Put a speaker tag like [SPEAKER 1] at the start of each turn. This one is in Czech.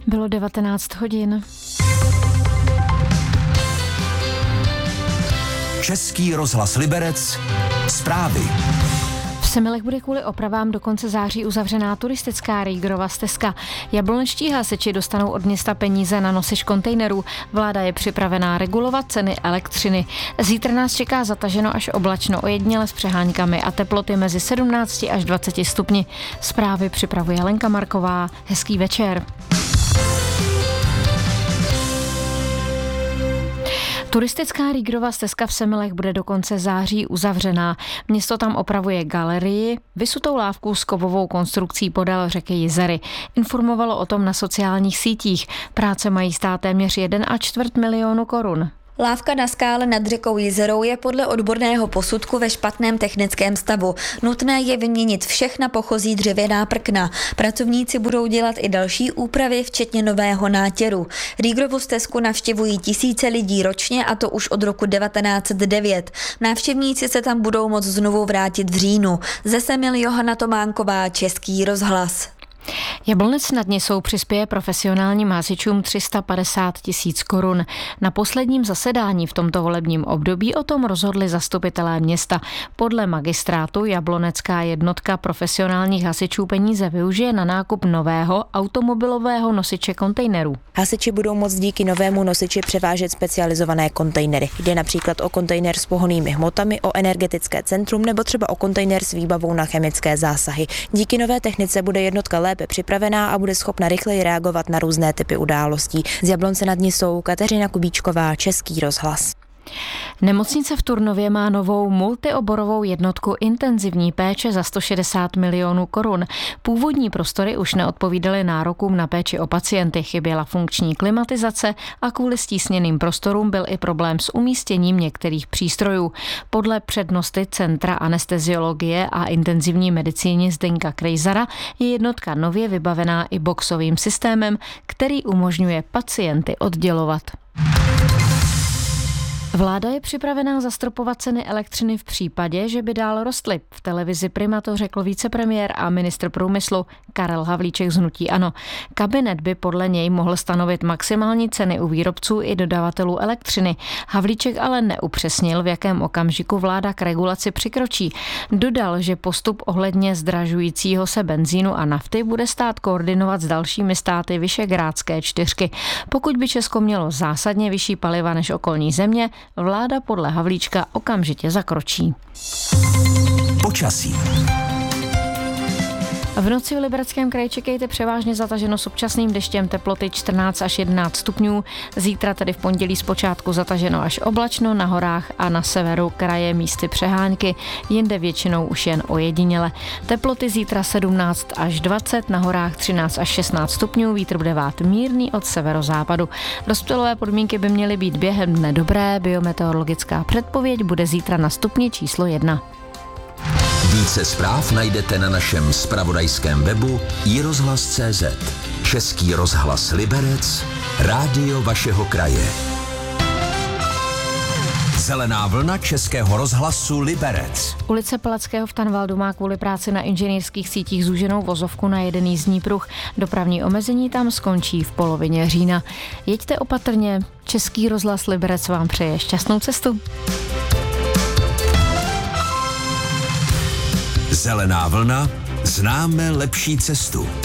[SPEAKER 1] Bylo 19 hodin.
[SPEAKER 2] Český rozhlas Liberec. Zprávy.
[SPEAKER 1] V Semilech bude kvůli opravám do konce září uzavřená turistická Rýgrova stezka. Jablonečtí hasiči dostanou od města peníze na nosič kontejnerů. Vláda je připravená regulovat ceny elektřiny. Zítra nás čeká zataženo až oblačno, ojediněle s přeháňkami a teploty mezi 17 až 20 stupni. Zprávy připravuje Lenka Marková. Hezký večer. Turistická Rýgrova stezka v Semilech bude do konce září uzavřená. Město tam opravuje galerii, vysutou lávku s kovovou konstrukcí podél řeky Jizery. Informovalo o tom na sociálních sítích. Práce mají stát téměř 1,25 milionu korun.
[SPEAKER 3] Lávka na skále nad řekou Jizerou je podle odborného posudku ve špatném technickém stavu. Nutné je vyměnit všechna pochozí dřevěná prkna. Pracovníci budou dělat i další úpravy, včetně nového nátěru. Rýgrovu stezku navštěvují tisíce lidí ročně, a to už od roku 1909. Návštěvníci se tam budou moct znovu vrátit v říjnu. Ze Semil Johana Tománková, Český rozhlas.
[SPEAKER 1] Jablonec nad Nisou přispěje profesionálním hasičům 350 000 korun. Na posledním zasedání v tomto volebním období o tom rozhodli zastupitelé města. Podle magistrátu jablonecká jednotka profesionálních hasičů peníze využije na nákup nového automobilového nosiče kontejnerů.
[SPEAKER 4] Hasiči budou moct díky novému nosiči převážet specializované kontejnery. Jde například o kontejner s pohonnými hmotami, o energetické centrum nebo třeba o kontejner s výbavou na chemické zásahy. Díky nové technice bude jednotka lépe připravená a bude schopna rychleji reagovat na různé typy událostí. Z Jablonce nad Nisou Kateřina Kubíčková, Český rozhlas.
[SPEAKER 1] Nemocnice v Turnově má novou multioborovou jednotku intenzivní péče za 160 milionů korun. Původní prostory už neodpovídaly nárokům na péči o pacienty, chyběla funkční klimatizace a kvůli stísněným prostorům byl i problém s umístěním některých přístrojů. Podle přednosty Centra anesteziologie a intenzivní medicíny Zdeňka Krejzara je jednotka nově vybavená i boxovým systémem, který umožňuje pacienty oddělovat. Vláda je připravená zastropovat ceny elektřiny v případě, že by dál rostly. V televizi Prima to řekl vicepremiér a ministr průmyslu Karel Havlíček z hnutí ANO. Kabinet by podle něj mohl stanovit maximální ceny u výrobců i dodavatelů elektřiny. Havlíček ale neupřesnil, v jakém okamžiku vláda k regulaci přikročí. Dodal, že postup ohledně zdražujícího se benzínu a nafty bude stát koordinovat s dalšími státy Visegrádské čtyřky. Pokud by Česko mělo zásadně vyšší paliva než okolní země, vláda podle Havlíčka okamžitě zakročí.
[SPEAKER 2] Počasí.
[SPEAKER 1] V noci v Libereckém kraji čekejte převážně zataženo s občasným deštěm, teploty 14 až 11 stupňů. Zítra tedy v pondělí zpočátku zataženo až oblačno, na horách a na severu kraje místy přehánky, jinde většinou už jen ojediněle. Teploty zítra 17 až 20, na horách 13 až 16 stupňů, vítr bude vát mírný od severozápadu. Rozptylové podmínky by měly být během dne dobré, biometeorologická předpověď bude zítra na stupni číslo 1.
[SPEAKER 2] Více zpráv najdete na našem zpravodajském webu iRozhlas.cz. Český rozhlas Liberec, rádio vašeho kraje. Zelená vlna Českého rozhlasu Liberec.
[SPEAKER 1] Ulice Palackého v Tanvaldu má kvůli práci na inženýrských sítích zúženou vozovku na jeden jízdní pruh. Dopravní omezení tam skončí v polovině října. Jeďte opatrně, Český rozhlas Liberec vám přeje šťastnou cestu.
[SPEAKER 2] Zelená vlna, známe lepší cestu.